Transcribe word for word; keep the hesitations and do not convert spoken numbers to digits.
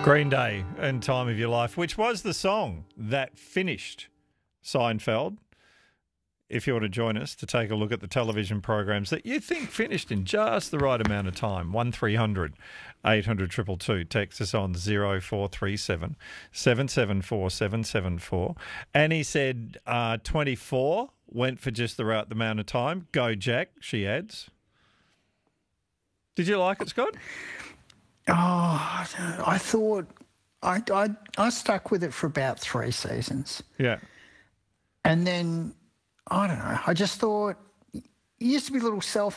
Green Day and Time of Your Life, which was the song that finished Seinfeld. If you want to join us to take a look at the television programs that you think finished in just the right amount of time, one three hundred eight hundred two two two. Text us on zero four three seven seven seven four seven seven four. Annie said uh, twenty-four went for just the right amount of time. Go, Jack, she adds. Did you like it, Scott? Oh, I thought I, I I stuck with it for about three seasons. Yeah. And then, I don't know, I just thought, it used to be a little self